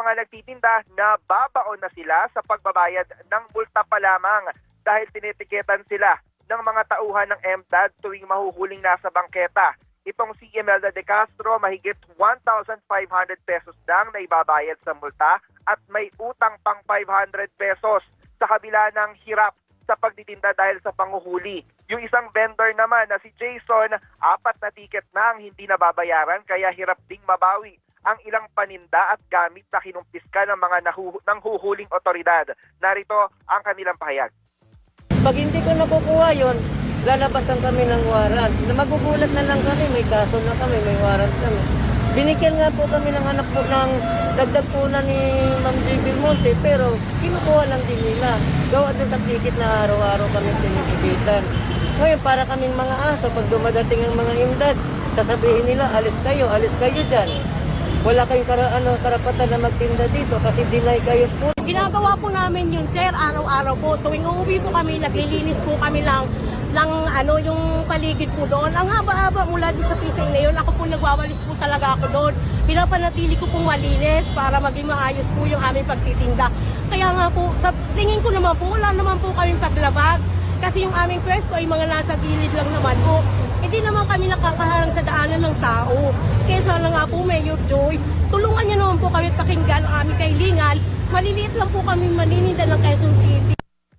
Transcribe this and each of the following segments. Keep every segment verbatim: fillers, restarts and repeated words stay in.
mga nagtitinda na babaon na sila sa pagbabayad ng multa pa lamang dahil tinitiketan sila ng mga tauhan ng M D A D tuwing mahuhuling nasa bangketa. Itong si Imelda De Castro, mahigit one thousand five hundred pesos lang na ibabayad sa multa at may utang pang five hundred pesos sa kabila ng hirap sa pagtitinda dahil sa panguhuli. Yung isang vendor naman na si Jason, apat na ticket na ang hindi nababayaran kaya hirap ding mabawi ang ilang paninda at gamit na kinumpiska ng mga nahu- ng huhuling otoridad. Narito ang kanilang pahayag. Pag hindi ko nakukuha yun, lalabasan kami ng warrant. Magugulat na lang kami, may kaso na kami, may warrant kami. Binigyan nga po kami ng anak po ng dagdag po na ni Ma'am J. Belmonte, pero kinukuha lang din nila. Gawa doon sa ticket na araw-araw kami tinitikitan. Ngayon, para kaming mga aso, pag dumadating ang mga imdad, sasabihin nila, alis kayo, alis kayo dyan. Wala kayong kara, ano, karapatan na magtinda dito kasi deny kayo po. Ginagawa po namin yun, sir, araw-araw po. Tuwing uuwi po kami, naglilinis po kami lang ng ano, yung paligid po doon. Ang haba-haba mula doon sa pisay na yun, ako po nagwawalis po talaga ako doon. Pinapanatili ko pong malinis para maging maayos po yung aming pagtitinda. Kaya nga po, sa tingin ko naman po, wala naman po kaming paglabag. Kasi yung aming pwesto ay mga nasa gilid lang naman po. Hindi naman kami nakakaharang sa daanan ng tao. Kaya sana nga po, Mayor Joy, tulungan niyo naman po kami pakinggan ang aming kahilingan. Maliliit lang po kami manininda ng Quezon City.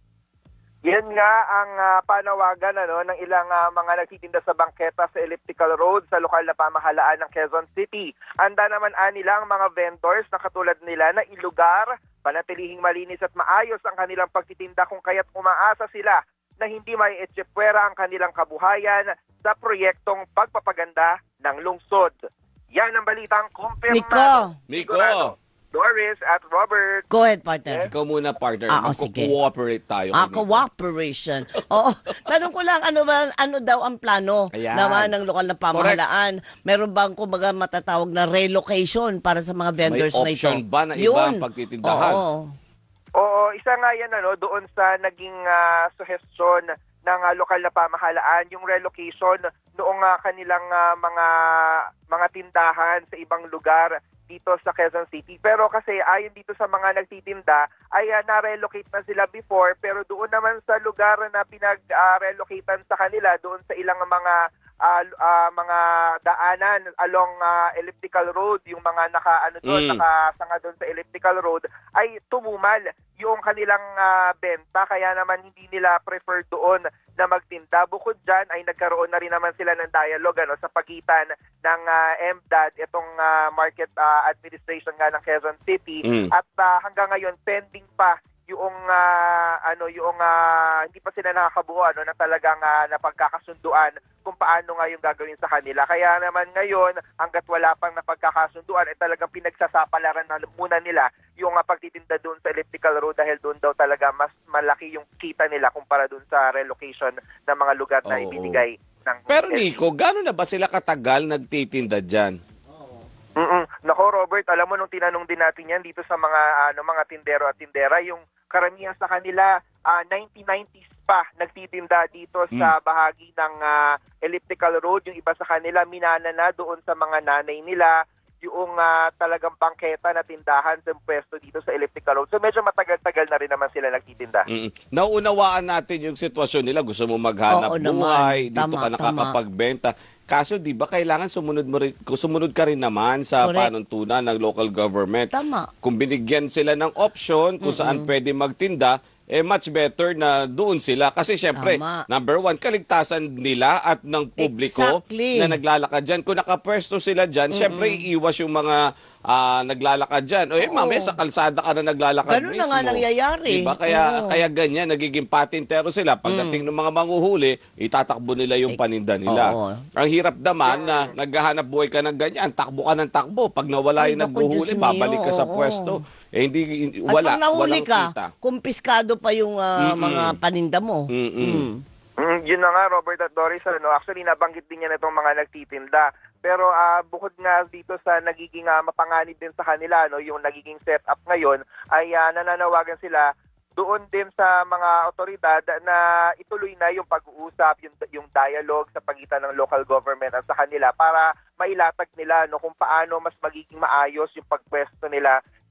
Yan nga ang uh, panawagan ano, ng ilang uh, mga nagtitinda sa bangketa sa Elliptical Road sa lokal na pamahalaan ng Quezon City. Handa naman anilang mga vendors na katulad nila na ilugar, panatilihing malinis at maayos ang kanilang pagtitinda kung kaya't umaasa sila na hindi may etsepwera ang kanilang kabuhayan sa proyektong pagpapaganda ng lungsod. Yan ang balitang kumpirmado. Nico! Nico! Doris at Robert. Go ahead, partner. Ikaw muna, partner. Ah, oh, sige. Mag-cooperate tayo. Ah, cooperation. Oo. Tanong ko lang, ano ba, ano daw ang plano Ayan. naman ng lokal na pamahalaan? Meron bang kumbaga matatawag na relocation para sa mga vendors na May ito? option ba na iba Yun. ang pagtitindahan? Oo. Oo, isa nga yan ano, doon sa naging uh, suhestyon ng uh, lokal na pamahalaan, yung relocation noong uh, kanilang uh, mga mga tindahan sa ibang lugar dito sa Quezon City. Pero kasi ayon dito sa mga nagtitinda ay uh, na-relocate na sila before, pero doon naman sa lugar na pinag-relocatean uh, sa kanila, doon sa ilang mga uh, uh, mga daanan along uh, Elliptical Road, yung mga naka ano doon, Mm. nakasanga doon sa Elliptical Road, ay tumumal yung kanilang uh, benta, kaya naman hindi nila prefer doon na magtinda. Bukod dyan ay nagkaroon na rin naman sila ng dialogue ano, sa pagitan ng uh, M D A D, itong uh, Market uh, Administration nga ng Quezon City, Mm. at uh, hanggang ngayon pending pa yung uh, ano yung uh, hindi pa sila nakakabuo ano na talagang uh, napagkakasunduan kung paano nga yung gagawin sa kanila. Kaya naman ngayon, hangga't wala pang napagkakasunduan, ay talagang pinagsasapalaran na muna nila yung uh, pagtitinda doon sa Elliptical Road dahil doon daw talaga mas malaki yung kita nila kumpara doon sa relocation ng mga lugar na Oo. ibinigay ng Pero Nico, gano'n na ba sila katagal nagtitinda dyan? Mm-mm. Nako Robert, alam mo nung tinanong din natin yan dito sa mga ano mga tindero at tindera, yung karamihan sa kanila uh, nineteen nineties pa nagtitinda dito Hmm. sa bahagi ng uh, Elliptical Road. Yung iba sa kanila minana na doon sa mga nanay nila yung uh, talagang bangketa na tindahan sa pwesto dito sa Elliptical Road. So medyo matagal-tagal na rin naman sila nagtitinda. Mm. Nauunawaan natin yung sitwasyon nila. Gusto mo maghanap Oo naman. buhay, dito Tama, ka nakakapagbenta. Kaso di ba kailangan sumunod mo rin, sumunod ka rin naman sa Correct. panuntunan ng local government. Tama. Kung binigyan sila ng option kung saan pwede magtinda, eh much better na doon sila. Kasi syempre, Tama. number one, kaligtasan nila at ng publiko Exactly. na naglalakad dyan. Kung nakapwesto sila dyan, syempre iiwas yung mga ah, naglalakad dyan. O eh, Oo. mamaya sa kalsada ka na naglalakad Ganun na mismo. nga nangyayari. Diba? Kaya, Oo. kaya ganyan, nagiging patintero sila. Pagdating ng mga manguhuli, itatakbo nila yung paninda nila. Oo. Ang hirap naman na naghahanap buhay ka ng ganyan, takbo ka ng takbo. Pag nawala Ay, yung naku, naghuhuli, Diyos babalik ka mio, sa oo. pwesto. Eh, hindi, hindi- At wala, pag nahuli walang ka, kita. kumpiskado pa yung ah, Mm-mm. mga paninda mo. Mm-mm. Mm. Mm, yun na nga Robert at Doris, ano, actually nabanggit din yan itong mga nagtitinda. Pero ah, bukod nga dito sa nagiging ah, mapanganib din sa kanila, no, yung nagiging setup ngayon, ay ah, nananawagan sila doon din sa mga otoridad na ituloy na yung pag-uusap, yung, yung dialogue sa pagitan ng local government at sa kanila para mailatag nila no, kung paano mas magiging maayos yung pagpwesto nila